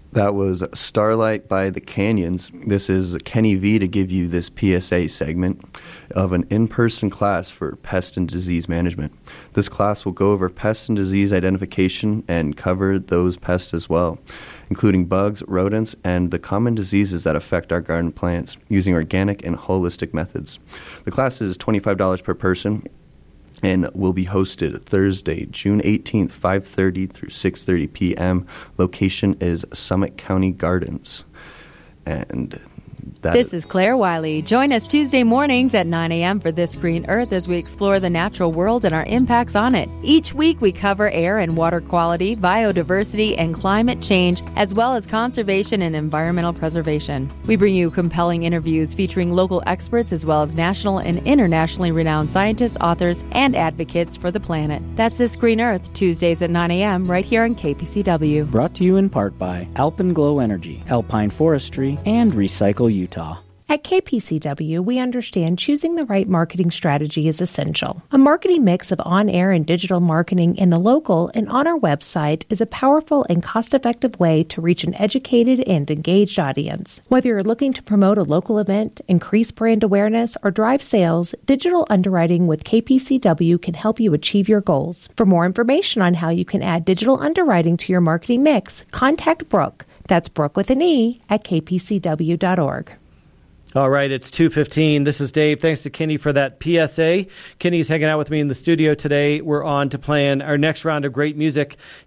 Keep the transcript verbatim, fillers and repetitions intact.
That was Starlight by the Canyons. This is Kenny V to give you this P S A segment of an in-person class for pest and disease management. This class will go over pest and disease identification and cover those pests as well, including bugs, rodents, and the common diseases that affect our garden plants using organic and holistic methods. The class is twenty-five dollars per person and will be hosted Thursday, June eighteenth, five thirty through six thirty p.m. Location is Summit County Gardens. And that This is Claire Wiley. Join us Tuesday mornings at nine a.m. for This Green Earth as we explore the natural world and our impacts on it. Each week we cover air and water quality, biodiversity, and climate change, as well as conservation and environmental preservation. We bring you compelling interviews featuring local experts as well as national and internationally renowned scientists, authors, and advocates for the planet. That's This Green Earth, Tuesdays at nine a.m. right here on K P C W. Brought to you in part by Alpenglow Energy, Alpine Forestry, and Recycle Utah. At K P C W, we understand choosing the right marketing strategy is essential. A marketing mix of on-air and digital marketing in the local and on our website is a powerful and cost-effective way to reach an educated and engaged audience. Whether you're looking to promote a local event, increase brand awareness, or drive sales, digital underwriting with K P C W can help you achieve your goals. For more information on how you can add digital underwriting to your marketing mix, contact Brooke. That's Brooke with an E at k p c w dot org. All right, it's two fifteen. This is Dave. Thanks to Kenny for that P S A. Kenny's hanging out with me in the studio today. We're on to plan our next round of great music.